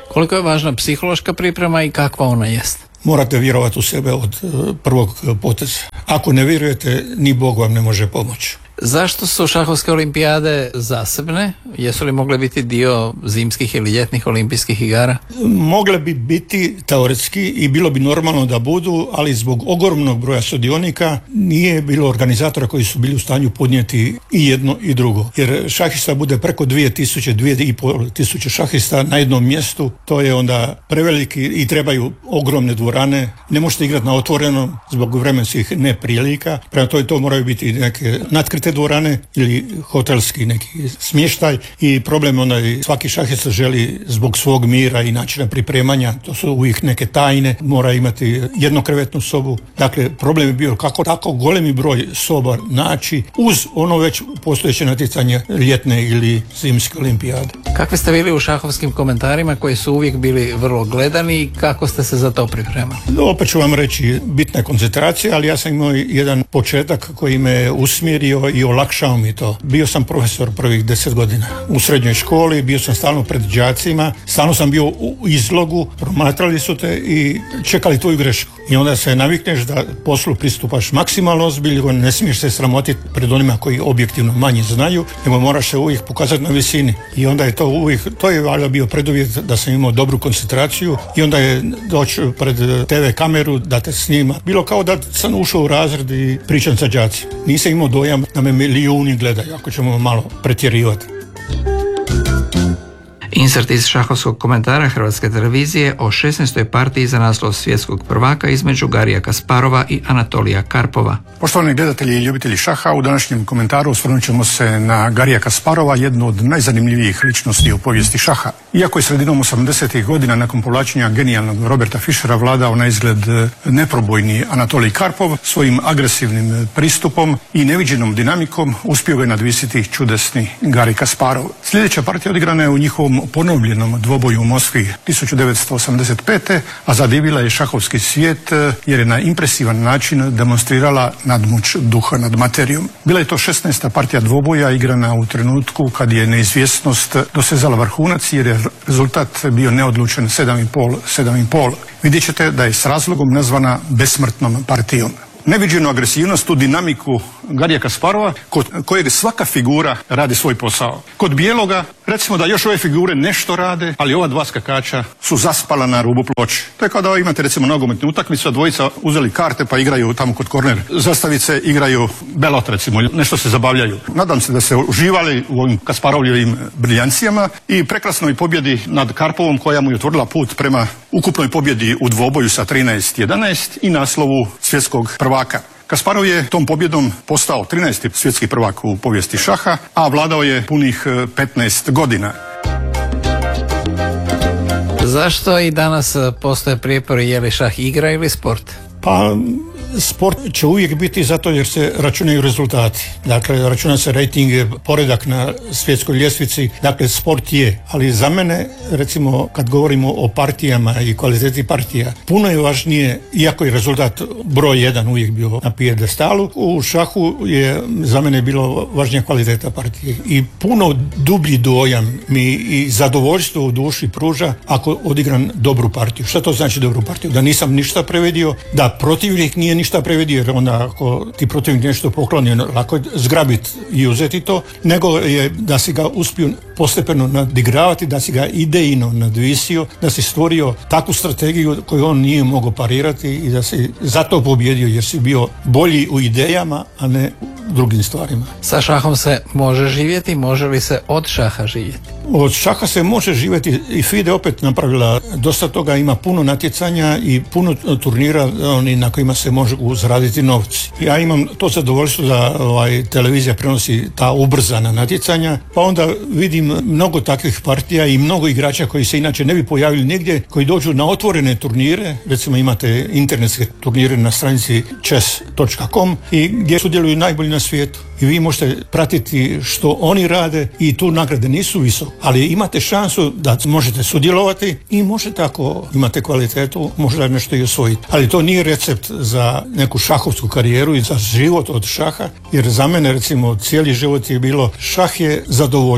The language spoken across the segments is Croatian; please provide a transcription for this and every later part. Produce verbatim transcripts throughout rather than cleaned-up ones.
Koliko je važna psihološka priprema i kakva ona jest? Morate vjerovati u sebe od prvog poteza. Ako ne vjerujete, ni Bog vam ne može pomoći. Zašto su šahovske olimpijade zasebne? Jesu li mogle biti dio zimskih ili ljetnih olimpijskih igara? Mogle bi biti teoretski i bilo bi normalno da budu, ali zbog ogromnog broja sudionika nije bilo organizatora koji su bili u stanju podnijeti i jedno i drugo. Jer šahista bude preko dvije tisuće, dvije i pol tisuće šahista na jednom mjestu, to je onda preveliki i trebaju ogromne dvorane. Ne možete igrati na otvorenom zbog vremenskih neprilika. Prema tome to moraju biti neke natkrite dvorane ili hotelski neki smještaj i problem onda svaki šahista želi zbog svog mira i načina pripremanja, to su uvijek neke tajne, mora imati jednokrevetnu sobu. Dakle, problem je bio kako tako golemi broj soba naći uz ono već postojeće natjecanje ljetne ili zimske olimpijade. Kakvi ste bili u šahovskim komentarima koji su uvijek bili vrlo gledani i kako ste se za to pripremali? Opet ću vam reći, bitna je koncentracija, ali ja sam imao jedan početak koji me usmjerio i olakšao mi to. Bio sam profesor prvih deset godina u srednjoj školi, bio sam stalno pred đacima, stalno sam bio u izlogu, promatrali su te i čekali tvoju grešku. I onda se navikneš da poslu pristupaš maksimalno ozbiljno, ne smiješ se sramotiti pred onima koji objektivno manje znaju, nego moraš se uvijek pokazati na visini. I onda je to uvijek, to je valjda bio preduvjet da sam imao dobru koncentraciju i onda je doći pred te ve kameru da te snima. Bilo kao da sam ušao u razred i pričam sa đacima. Nisam imao dojam da me milijuni gledaju, ako ćemo malo pretjerivati. Insert iz šahovskog komentara Hrvatske televizije o šesnaestoj partiji za naslov svjetskog prvaka između Garija Kasparova i Anatolija Karpova. Poštovani gledatelji i ljubitelji šaha, u današnjem komentaru osvrnut ćemo se na Garija Kasparova, jednu od najzanimljivijih ličnosti u povijesti šaha. Iako je sredinom osamdesetih godina nakon povlačenja genijalnog Roberta Fischera vladao na izgled neprobojni Anatolij Karpov, svojim agresivnim pristupom i neviđenom dinamikom uspio ga je nadvisiti čudesni Garij Kasparov. Sljedeća partija odigrana je u njihovom ponovljenom dvoboju u Moskvi tisuću devetsto osamdeset pete. a zadivila je šahovski svijet jer je na impresivan način demonstrirala nadmoć duha nad materijom. Bila je to šesnaesta partija dvoboja igrana u trenutku kad je neizvjesnost dosezala vrhunac jer je rezultat bio neodlučen sedam i pol sedam i pol. Vidjet ćete da je s razlogom nazvana besmrtnom partijom. Neviđenu agresivnost, tu dinamiku Garija Kasparova, kod kojeg svaka figura radi svoj posao. Kod bijeloga, recimo da još ove figure nešto rade, ali ova dva skakača su zaspala na rubu ploče. To je kao da imate recimo nogometnu utakmicu, a dvojica uzeli karte pa igraju tamo kod korner zastavice, igraju belot recimo, nešto se zabavljaju. Nadam se da se uživali u ovim Kasparovljevim briljancijama i prekrasnoj pobjedi nad Karpovom koja mu je otvorila put prema ukupnoj pobjedi u dvoboju sa trinaest jedanaest i naslovu svjetskog prvaka. Kasparov je tom pobjedom postao trinaesti svjetski prvak u povijesti šaha, a vladao je punih petnaest godina. Zašto i danas postoje prijepori je li šah igra ili sport? Pa sport će uvijek biti zato jer se računaju rezultati. Dakle, računa se rejting, poredak na svjetskoj ljestvici. Dakle, sport je. Ali za mene, recimo, kad govorimo o partijama i kvaliteti partija, puno je važnije, iako je rezultat broj jedan uvijek bio na pijedestalu, u šahu je za mene bilo važnija kvaliteta partije. I puno dublji dojam mi i zadovoljstvo u duši pruža ako odigram dobru partiju. Šta to znači dobru partiju? Da nisam ništa prevedio, da protivnik nije ništa prevedio, jer onda ako ti protivnik nešto pokloni, lako je zgrabiti i uzeti to, nego je da si ga uspio postepeno nadigravati, da si ga idejno nadvisio, da si stvorio takvu strategiju koju on nije mogao parirati i da si zato pobjedio jer si bio bolji u idejama, a ne u drugim stvarima. Sa šahom se može živjeti, može li se od šaha živjeti? Od šaha se može živjeti i FIDE opet napravila dosta toga, ima puno natjecanja i puno turnira oni na kojima se može zaraditi novci. Ja imam to zadovoljstvo da ovaj, televizija prenosi ta ubrzana natjecanja, pa onda vidim mnogo takvih partija i mnogo igrača koji se inače ne bi pojavili nigdje, koji dođu na otvorene turnire, recimo imate internetske turnire na stranici chess točka com i gdje sudjeluju najbolji na svijetu. I vi možete pratiti što oni rade i tu nagrade nisu visoke, ali imate šansu da možete sudjelovati i možete, ako imate kvalitetu, možda nešto i osvojiti. Ali to nije recept za neku šahovsku karijeru i za život od šaha, jer za mene recimo cijeli život je bilo šah je zadovoljstvo.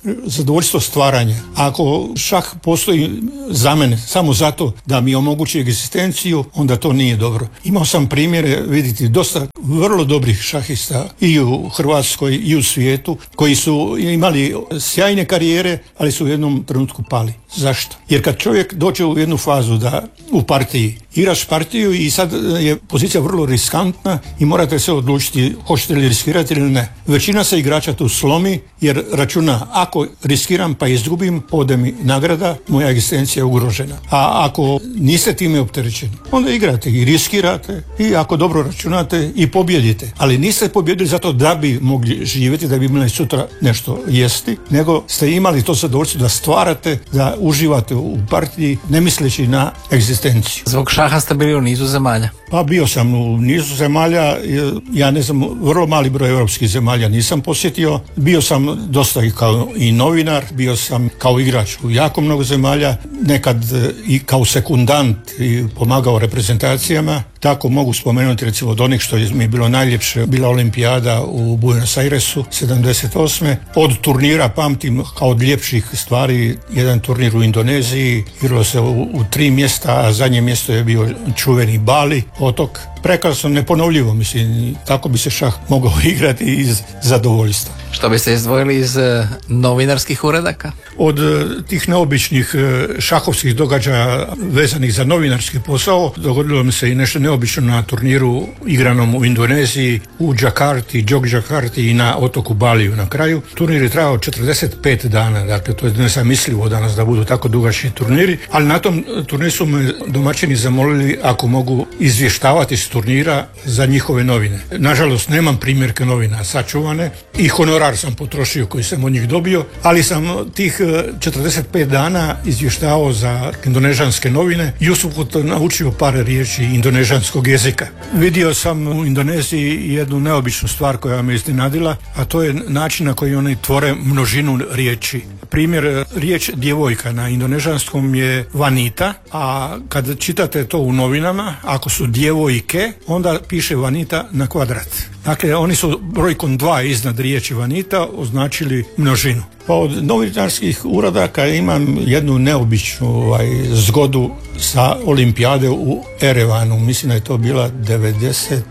zadovoljstvo stvaranja. Ako šah postoji za mene samo zato da mi omogući egzistenciju, onda to nije dobro. Imao sam primjere, vidite, dosta vrlo dobrih šahista i u Hrvatskoj i u svijetu koji su imali sjajne karijere, ali su u jednom trenutku pali. Zašto? Jer kad čovjek dođe u jednu fazu da u partiji igraš partiju i sad je pozicija vrlo riskantna i morate se odlučiti hoćete li riskirati ili ne. Većina se igrača tu slomi jer računa ako riskiram pa izgubim, ode mi nagrada, moja egzistencija je ugrožena. A ako niste time opterećeni, onda igrate i riskirate i ako dobro računate i pobjedite. Ali niste pobjedili zato da bi mogli živjeti, da bi imali sutra nešto jesti, nego ste imali to zadovoljstvo da stvarate, da uživate u partiji ne misleći na egzistenciju. Zbog šaha ste bili u nizu zemalja? Pa bio sam u nizu zemalja, ja ne znam, vrlo mali broj europskih zemalja nisam posjetio. Bio sam dosta i kao i novinar, bio sam kao igrač u jako mnogo zemalja, nekad i kao sekundant i pomagao reprezentacijama. Tako mogu spomenuti recimo od onih što mi je bilo najljepše, bila olimpijada u Buenos Airesu sedamdeset osme. Od turnira pamtim kao od ljepših stvari jedan turnir u Indoneziji, igralo se u, u tri mjesta, a zadnje mjesto je bio čuveni Bali otok. Prekrasno, neponovljivo, mislim, tako bi se šah mogao igrati iz zadovoljstva. Što biste izdvojili iz uh, novinarskih uredaka? Od uh, tih neobičnih uh, šahovskih događaja vezanih za novinarski posao, dogodilo mi se i nešto neobično na turniru igranom u Indoneziji, u Džakarti, Džokđakarti i na otoku Baliju na kraju. Turnir je trajao četrdeset pet dana, dakle to je nezamislivo danas da budu tako dugački turniri, ali na tom turniru su me domaćini zamolili ako mogu izvještavati s turnira za njihove novine. Nažalost, nemam primjerke novina sačuvane i honorar sam potrošio koji sam od njih dobio, ali sam tih četrdeset pet dana izvještavao za indonežanske novine i usput naučio par riječi indonežanskog jezika. Vidio sam u Indoneziji jednu neobičnu stvar koja me iznenadila, a to je način na koji oni tvore množinu riječi. Primjer, riječ djevojka na indonežanskom je vanita, a kad čitate to u novinama, ako su djevojke, onda piše vanita na kvadrat. Dakle, oni su brojkom dva iznad riječi vanita označili množinu. Pa od novinarskih uradaka imam jednu neobičnu ovaj, zgodu sa olimpijade u Erevanu. Mislim da je to bila devedeset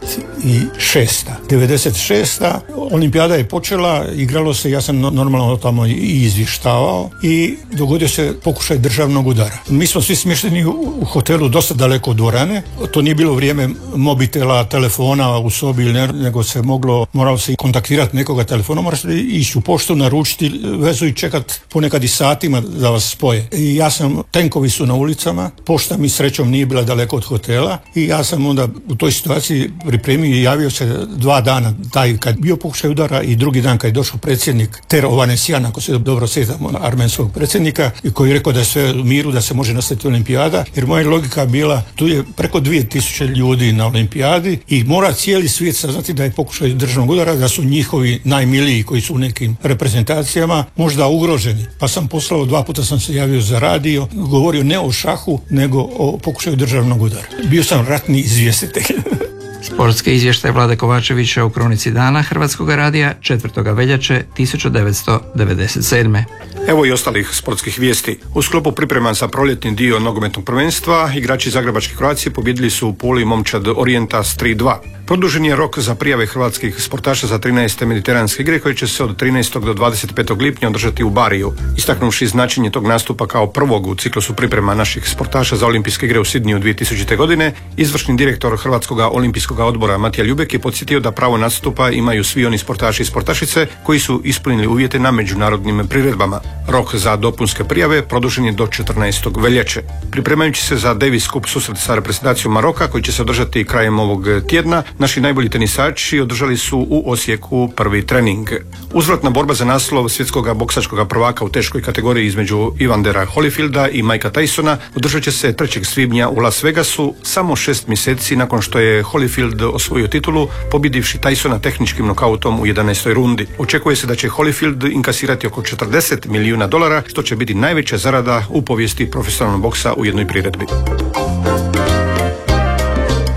šesta. devedeset šesta. Olimpijada je počela, igralo se, ja sam normalno tamo i izvještavao i dogodio se pokušaj državnog udara. Mi smo svi smješteni u hotelu dosta daleko od dvorane. To nije bilo vrijeme mobitela, telefona u sobi, nego se moglo, moralo se kontaktirati nekoga telefonom, moraš ići u poštu, naručiti vezu i čekat ponekad i satima da vas spoje. I ja sam, tenkovi su na ulicama, pošta mi srećom nije bila daleko od hotela i ja sam onda u toj situaciji pripremio i javio se dva dana, taj kad bio pokušaj udara i drugi dan kad je došao predsjednik Ter Ovanesyan, ako se dobro sjetamo, armenskog predsjednika, i koji je rekao da je sve u miru, da se može nastaviti olimpijada, jer moja logika bila, tu je preko dvije tisuće ljudi na olimpijadi i mora cijeli svijet saznati da je pokušaj državnog udara, da su njihovi najmiliji koji su u nekim reprezentacijama možda ugroženi. Pa sam poslao, dva puta sam se javio za radio, govorio ne o šahu, nego o pokušaju državnog udara. Bio sam ratni izvjestitelj. Sportski izvještaj Vlade Kovačevića u Kronici dana Hrvatskog radija četvrtog veljače tisuću devetsto devedeset sedme. Evo i ostalih sportskih vijesti. U sklopu priprema za proljetni dio nogometnog prvenstva igrači Zagrebačke Croacije pobjedili su u Puli momčad Orientas tri dva. Produžen je rok za prijave hrvatskih sportaša za trinaeste mediteranske igre koje će se od trinaestog do dvadeset petog lipnja održati u Bariju. Istaknuvši značenje tog nastupa kao prvog u ciklusu priprema naših sportaša za olimpijske igre u Sidniju dvije tisućite. godine, izvršni direktor Hrvatskog olimpijskog odbora Matija Ljubek je podsjetio da pravo nastupa imaju svi oni sportaši i sportašice koji su ispunili uvjete na međunarodnim priredbama. Rok za dopunske prijave produžen je do četrnaestog veljače. Pripremajući se za Davis Cup susret sa reprezentacijom Maroka koji će se održati krajem ovog tjedna, naši najbolji tenisači održali su u Osijeku prvi trening. Uzvratna borba za naslov svjetskog boksačkog prvaka u teškoj kategoriji između Evandera Holyfielda i Mikea Tysona održat će se trećeg svibnja u Las Vegasu, samo šest mjeseci nakon što je Holyfield osvojio titulu, pobjedivši Tysona tehničkim nokautom u jedanaestoj rundi. Očekuje se da će Holyfield inkasirati oko četrdeset milijuna dolara, što će biti najveća zarada u povijesti profesionalnog boksa u jednoj priredbi.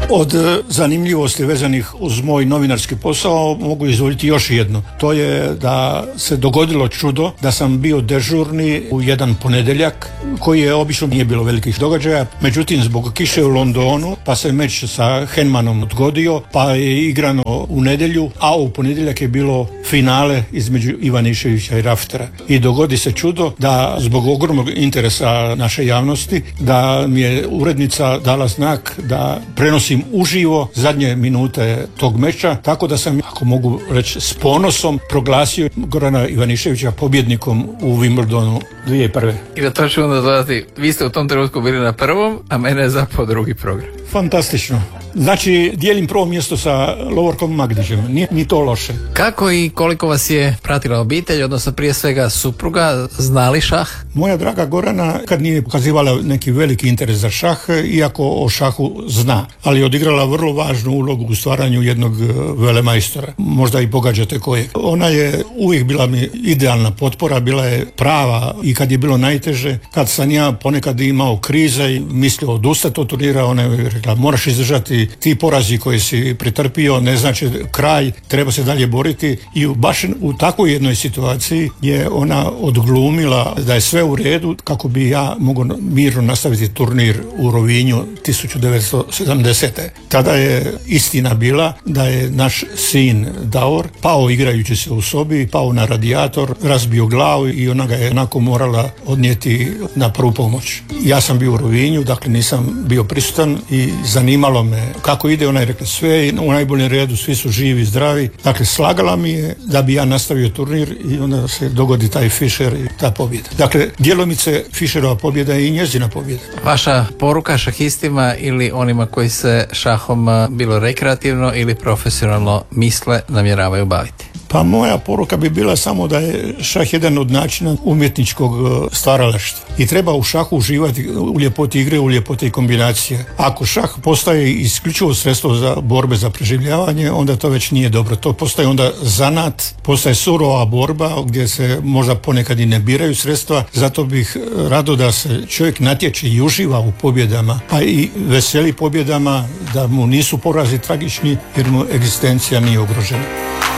Od zanimljivosti vezanih uz moj novinarski posao mogu izdvojiti još jedno. To je da se dogodilo čudo da sam bio dežurni u jedan ponedjeljak koji je obično nije bilo velikih događaja. Međutim, zbog kiše u Londonu pa se meč sa Henmanom odgodio pa je igrano u nedjelju, a u ponedjeljak je bilo finale između Ivaniševića i Raftera. I dogodi se čudo da zbog ogromnog interesa naše javnosti da mi je urednica dala znak da prenosim uživo zadnje minute tog meča, tako da sam, ako mogu reći, s ponosom proglasio Gorana Ivaniševića pobjednikom u Wimbledonu dvije tisuće prve. I da to ću onda dodati, vi ste u tom trenutku bili na prvom, a mene je zapao drugi program. Fantastično. Znači, dijelim prvo mjesto sa Lovorkom Magdićem. Nije ni to loše. Kako i koliko vas je pratila obitelj, odnosno prije svega supruga, znali šah? Moja draga Gorana kad nije pokazivala neki veliki interes za šah, iako o šahu zna, ali je odigrala vrlo važnu ulogu u stvaranju jednog velemajstora. Možda i pogađate kojeg. Ona je uvijek bila mi idealna potpora, bila je prava i kad je bilo najteže, kad sam ja ponekad imao krize i mislio odustati od turnira, ona je rekla, moraš izdržati, ti porazi koji si pretrpio ne znači kraj, treba se dalje boriti. I baš u takvoj jednoj situaciji je ona odglumila da je sve u redu kako bi ja mogao mirno nastaviti turnir u Rovinju tisuću devetsto sedamdesete. Tada je istina bila da je naš sin Davor pao igrajući se u sobi, pao na radijator, razbio glavu i ona ga je onako morala odnijeti na prvu pomoć. Ja sam bio u Rovinju, dakle nisam bio prisutan i zanimalo me kako ide. Ona je rekla sve je u najboljem redu, svi su živi i zdravi. Dakle, slagala mi je da bi ja nastavio turnir i onda se dogodi taj Fischer i ta pobjeda. Dakle, djelomice Fischerova pobjeda i njezina pobjeda. Vaša poruka šahistima ili onima koji se šahom bilo rekreativno ili profesionalno misle, namjeravaju baviti? Pa moja poruka bi bila samo da je šah jedan od načina umjetničkog stvaralaštva i treba u šahu uživati u ljepoti igre, u ljepoti kombinacije. Ako šah postaje isključivo sredstvo za borbe za preživljavanje, onda to već nije dobro. To postaje onda zanat, postaje surova borba gdje se možda ponekad i ne biraju sredstva. Zato bih rado da se čovjek natječe i uživa u pobjedama, a i veseli pobjedama, da mu nisu porazi tragični jer mu egzistencija nije ugrožena.